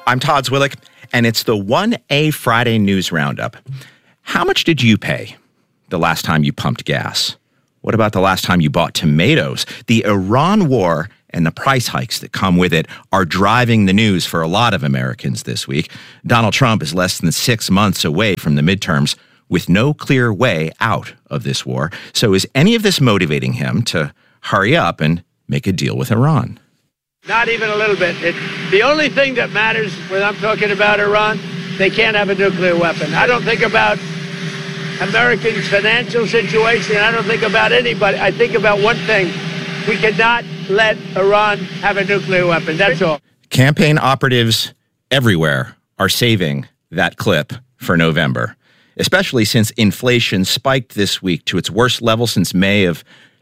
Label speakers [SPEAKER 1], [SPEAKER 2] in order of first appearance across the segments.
[SPEAKER 1] I'm Todd Zwillich, and it's the 1A Friday News Roundup. How much did you pay the last time you pumped gas? What about the last time you bought tomatoes? The Iran war and the price hikes that come with it are driving the news for a lot of Americans this week. Donald Trump is less than 6 months away from the midterms with no clear way out of this war. So is any of this motivating him to hurry up and make a deal with Iran?
[SPEAKER 2] Not even a little bit. The only thing that matters when I'm talking about Iran, they can't have a nuclear weapon. I don't think about Americans' financial situation. I don't think about anybody. I think about one thing. We cannot let Iran have a nuclear weapon. That's all.
[SPEAKER 1] Campaign operatives everywhere are saving that clip for November, especially since inflation spiked this week to its worst level since May of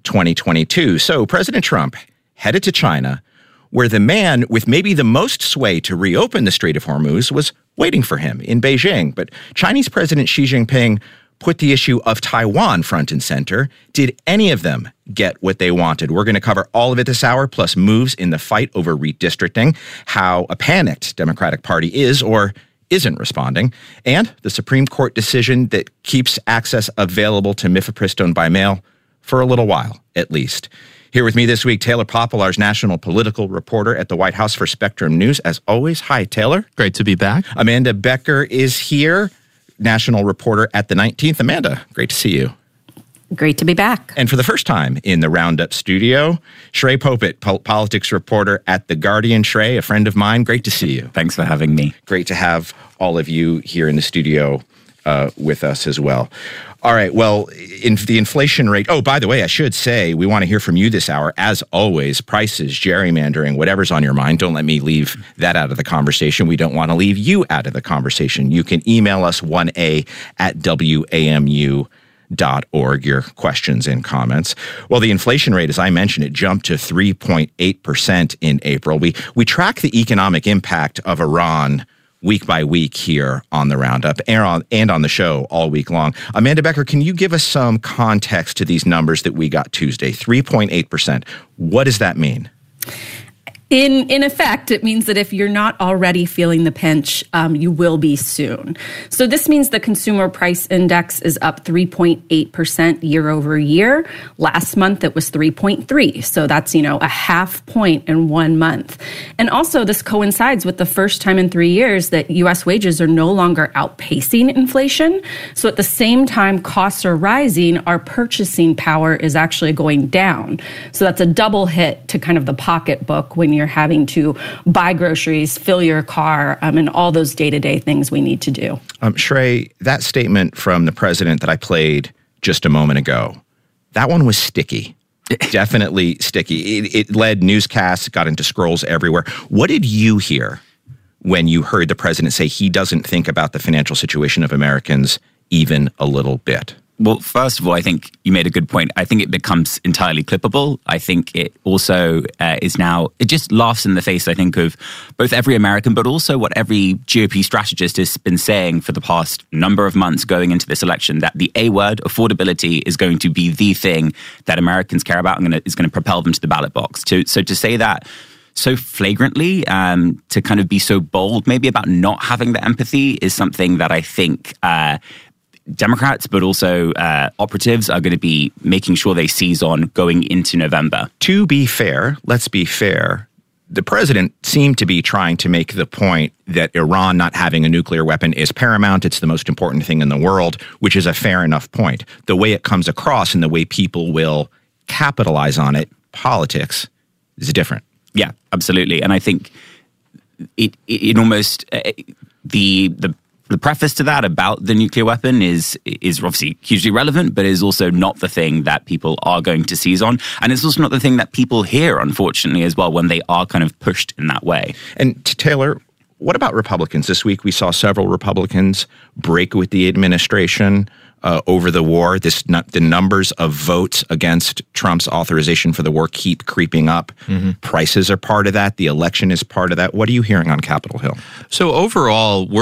[SPEAKER 1] 2022. So President Trump headed to China, where the man with maybe the most sway to reopen the Strait of Hormuz was waiting for him in Beijing. But Chinese President Xi Jinping put the issue of Taiwan front and center. Did any of them get what they wanted? We're going to cover all of it this hour, plus moves in the fight over redistricting, how a panicked Democratic Party is or isn't responding, and the Supreme Court decision that keeps access available to mifepristone by mail for a little while, at least. Here with me this week, Taylor Poplar's national political reporter at the White House for Spectrum News. As always, hi, Taylor.
[SPEAKER 3] Great to be back.
[SPEAKER 1] Amanda Becker is here, national reporter at the 19th. Amanda, great to see you.
[SPEAKER 4] Great to be back.
[SPEAKER 1] And for the first time in the Roundup studio, Shrey Popit, politics reporter at The Guardian. Shrey, a friend of mine, great to see you.
[SPEAKER 5] Thanks for having me.
[SPEAKER 1] Great to have all of you here in the studio with us as well. All right, well, in the inflation rate, oh, by the way, I should say, we want to hear from you this hour. As always, prices, gerrymandering, whatever's on your mind, don't let me leave that out of the conversation. We don't want to leave you out of the conversation. You can email us 1a@WAMU.org, your questions and comments. Well, the inflation rate, as I mentioned, it jumped to 3.8% in April. We track the economic impact of Iran week by week here on the Roundup and on the show all week long. Amanda Becker, can you give us some context to these numbers that we got Tuesday? 3.8%. What does that mean?
[SPEAKER 4] In effect, it means that if you're not already feeling the pinch, you will be soon. So this means the consumer price index is up 3.8% year over year. Last month, it was 3.3. So that's, a half point in 1 month. And also this coincides with the first time in 3 years that U.S. wages are no longer outpacing inflation. So at the same time costs are rising, our purchasing power is actually going down. So that's a double hit to kind of the pocketbook when you're having to buy groceries, fill your car, and all those day-to-day things we need to do.
[SPEAKER 1] Shrey, that statement from the president that I played just a moment ago, that one was sticky. Definitely sticky. It led newscasts, got into scrolls everywhere. What did you hear when you heard the president say he doesn't think about the financial situation of Americans even a little bit?
[SPEAKER 5] Well, first of all, I think you made a good point. I think it becomes entirely clippable. I think it also is now, it just laughs in the face, I think, of both every American, but also what every GOP strategist has been saying for the past number of months going into this election, that the A word, affordability, is going to be the thing that Americans care about and is going to propel them to the ballot box. So to say that so flagrantly, to kind of be so bold, maybe about not having the empathy, is something that I think Democrats, but also operatives, are going to be making sure they seize on going into November.
[SPEAKER 1] To be fair, let's be fair, the president seemed to be trying to make the point that Iran not having a nuclear weapon is paramount. It's the most important thing in the world, which is a fair enough point. The way it comes across and the way people will capitalize on it, politics, is different.
[SPEAKER 5] Yeah, absolutely. And I think it almost, the preface to that about the nuclear weapon is obviously hugely relevant, but is also not the thing that people are going to seize on. And it's also not the thing that people hear, unfortunately, as well, when they are kind of pushed in that way.
[SPEAKER 1] And Taylor, what about Republicans? This week we saw several Republicans break with the administration over the war. The numbers of votes against Trump's authorization for the war keep creeping up. Mm-hmm. Prices are part of that. The election is part of that. What are you hearing on Capitol Hill?
[SPEAKER 3] So overall, we're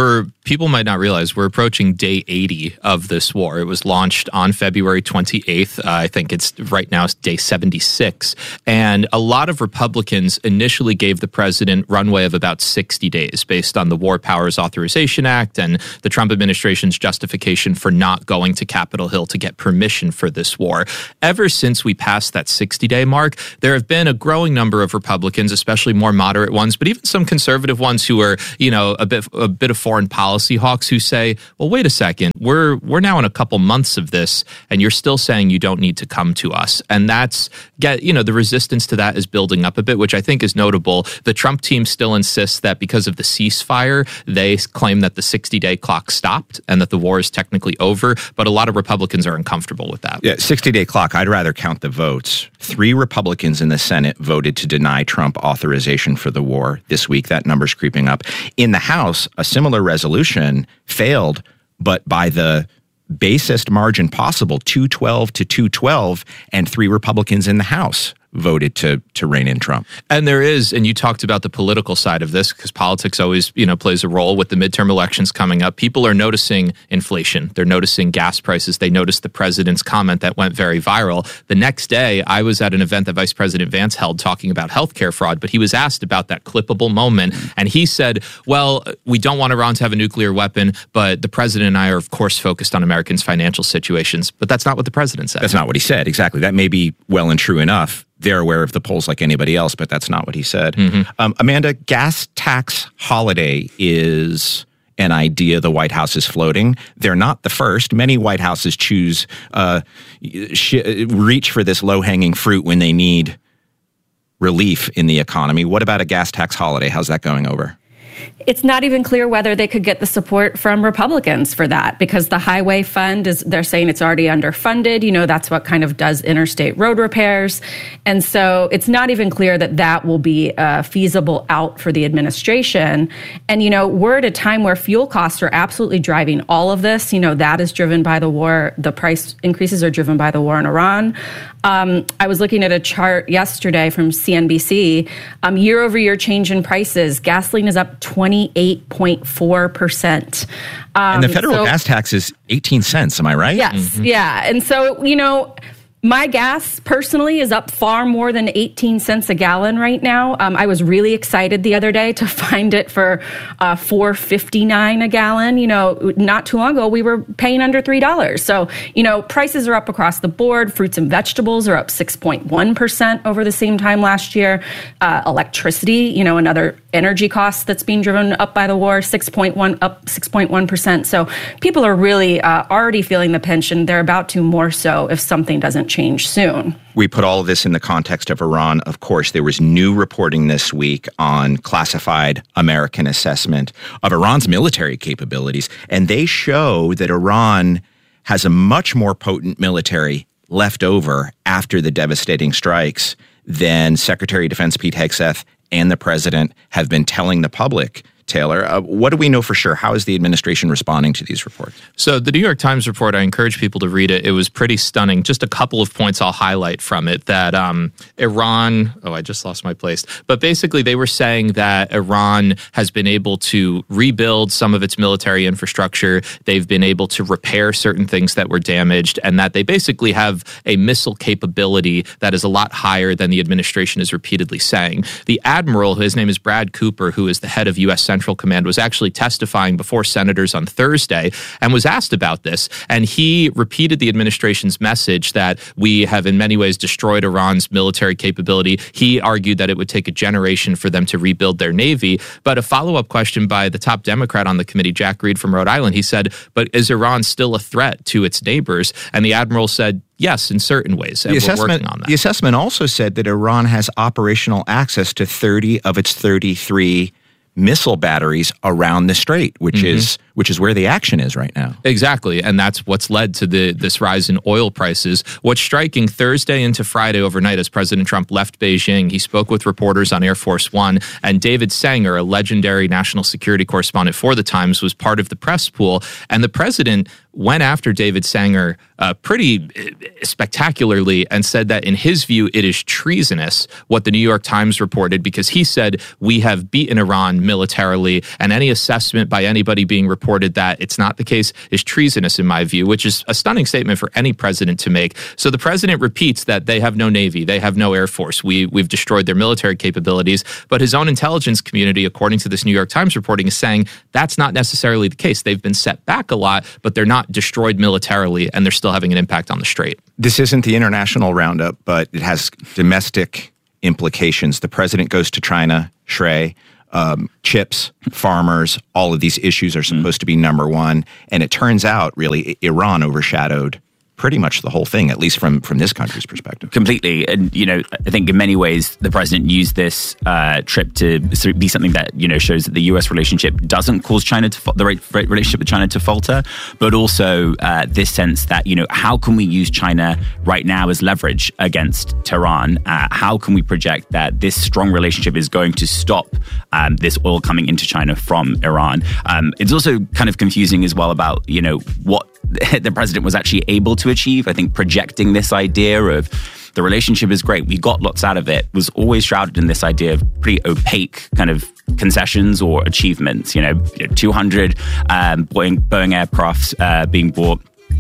[SPEAKER 3] people might not realize we're approaching day 80 of this war. It was launched on February 28th. I think it's right now it's day 76. And a lot of Republicans initially gave the president runway of about 60 days based on the War Powers Authorization Act and the Trump administration's justification for not going to Capitol Hill to get permission for this war. Ever since we passed that 60-day mark, there have been a growing number of Republicans, especially more moderate ones, but even some conservative ones who are, a bit of foreign policy hawks who say, well, wait a second, we're now in a couple months of this, and you're still saying you don't need to come to us. And the resistance to that is building up a bit, which I think is notable. The Trump team still insists that because of the ceasefire, they claim that the 60-day clock stopped and that the war is technically over, but a lot of Republicans are uncomfortable with that.
[SPEAKER 1] Yeah, 60-day clock. I'd rather count the votes. 3 Republicans in the Senate voted to deny Trump authorization for the war this week. That number's creeping up. In the House, a similar resolution failed, but by the basest margin possible, 212 to 212, and 3 Republicans in the House voted to rein in Trump.
[SPEAKER 3] And there is, and you talked about the political side of this, because politics always, plays a role with the midterm elections coming up. People are noticing inflation. They're noticing gas prices. They noticed the president's comment that went very viral. The next day, I was at an event that Vice President Vance held talking about healthcare fraud, but he was asked about that clippable moment, and he said, well, we don't want Iran to have a nuclear weapon, but the president and I are, of course, focused on Americans' financial situations. But that's not what the president said.
[SPEAKER 1] That's not what he said. Exactly. That may be well and true enough. They're aware of the polls like anybody else, but that's not what he said. Mm-hmm. Amanda, gas tax holiday is an idea the White House is floating. They're not the first. Many White Houses reach for this low-hanging fruit when they need relief in the economy. What about a gas tax holiday? How's that going over?
[SPEAKER 4] It's not even clear whether they could get the support from Republicans for that, because the highway fund they're saying it's already underfunded. That's what kind of does interstate road repairs. And so it's not even clear that will be a feasible out for the administration. And, we're at a time where fuel costs are absolutely driving all of this. That is driven by the war. The price increases are driven by the war in Iran. I was looking at a chart yesterday from CNBC. Year over year change in prices. Gasoline is up 28.4%.
[SPEAKER 1] And the federal gas tax is 18 cents. Am I right?
[SPEAKER 4] Yes. Mm-hmm. Yeah. And so, my gas personally is up far more than 18 cents a gallon right now. I was really excited the other day to find it for $4.59 a gallon. Not too long ago, we were paying under $3. So, prices are up across the board. Fruits and vegetables are up 6.1% over the same time last year. Electricity, another energy cost that's being driven up by the war, up 6.1%. So people are really already feeling the pinch, and they're about to more so if something doesn't change soon.
[SPEAKER 1] We put all of this in the context of Iran. Of course, there was new reporting this week on classified American assessment of Iran's military capabilities, and they show that Iran has a much more potent military left over after the devastating strikes than Secretary of Defense Pete Hegseth and the president have been telling the public. Taylor, what do we know for sure? How is the administration responding to these reports?
[SPEAKER 3] So the New York Times report, I encourage people to read it. It was pretty stunning. Just a couple of points I'll highlight from it. That Iran, I just lost my place. But basically they were saying that Iran has been able to rebuild some of its military infrastructure. They've been able to repair certain things that were damaged, and that they basically have a missile capability that is a lot higher than the administration is repeatedly saying. The admiral, his name is Brad Cooper, who is the head of U.S. Central Command, was actually testifying before senators on Thursday and was asked about this. And he repeated the administration's message that we have in many ways destroyed Iran's military capability. He argued that it would take a generation for them to rebuild their navy. But a follow-up question by the top Democrat on the committee, Jack Reed from Rhode Island, he said, but is Iran still a threat to its neighbors? And the admiral said, yes, in certain ways. And we're working on that.
[SPEAKER 1] The assessment also said that Iran has operational access to 30 of its 33 missile batteries around the strait, which is where the action is right now.
[SPEAKER 3] Exactly, and that's what's led to this rise in oil prices. What's striking, Thursday into Friday overnight, as President Trump left Beijing, he spoke with reporters on Air Force One, and David Sanger, a legendary national security correspondent for the Times, was part of the press pool, and the president went after David Sanger pretty spectacularly and said that in his view, it is treasonous what the New York Times reported, because he said we have beaten Iran militarily, and any assessment by anybody being reported that it's not the case is treasonous in my view, which is a stunning statement for any president to make. So the president repeats that they have no Navy, they have no Air Force, we've destroyed their military capabilities, but his own intelligence community, according to this New York Times reporting, is saying that's not necessarily the case. They've been set back a lot, but they're not destroyed militarily, and they're still having an impact on the Strait.
[SPEAKER 1] This isn't the international roundup, but it has domestic implications. The president goes to China, Shrey, chips, farmers, all of these issues are supposed to be number one. And it turns out, really, Iran overshadowed pretty much the whole thing, at least from this country's perspective.
[SPEAKER 5] Completely. And, I think in many ways, the president used this trip to be something that, shows that the U.S. relationship doesn't cause China the relationship with China to falter, but also this sense that, how can we use China right now as leverage against Tehran? How can we project that this strong relationship is going to stop this oil coming into China from Iran? It's also kind of confusing as well about, what the president was actually able to achieve. I think projecting this idea of the relationship is great, we got lots out of it, was always shrouded in this idea of pretty opaque kind of concessions or achievements. 200 Boeing aircrafts being bought,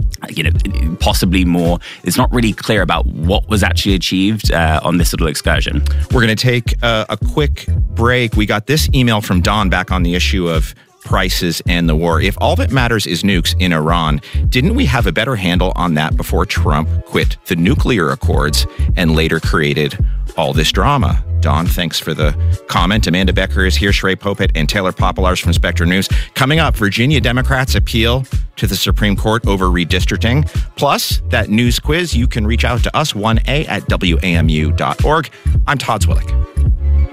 [SPEAKER 5] possibly more. It's not really clear about what was actually achieved on this little excursion.
[SPEAKER 1] We're going to take a quick break. We got this email from Don back on the issue of prices and the war. If all that matters is nukes in Iran, didn't we have a better handle on that before Trump quit the nuclear accords and later created all this drama? Don, thanks for the comment. Amanda Becker is here, Shrey Popet and Taylor Popolars from Spectre News. Coming up, Virginia Democrats appeal to the Supreme Court over redistricting. Plus, that news quiz, you can reach out to us, 1A at WAMU.org. I'm Todd Zwillich.